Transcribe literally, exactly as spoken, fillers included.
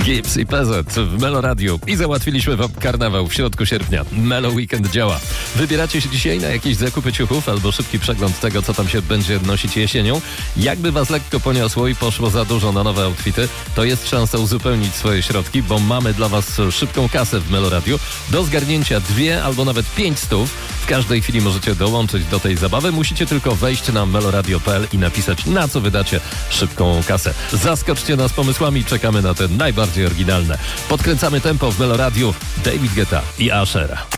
Gips i P Z w Melo Radio i załatwiliśmy wam karnawał w środku sierpnia. Melo Weekend działa. Wybieracie się dzisiaj na jakieś zakupy ciuchów albo szybki przegląd tego, co tam się będzie nosić jesienią. Jakby was lekko poniosło i poszło za dużo na nowe outfity, to jest szansa uzupełnić swoje środki, bo mamy dla was szybką kasę w Melo Radio. Do zgarnięcia dwie albo nawet pięć stów. W każdej chwili możecie dołączyć do tej zabawy. Musicie tylko wejść na meloradio kropka p l i napisać, na co wydacie szybką kasę. Zaskoczcie nas pomysłami, czekamy na te najbardziej oryginalne. Podkręcamy tempo w Melo Radio. David Guetta i Asher.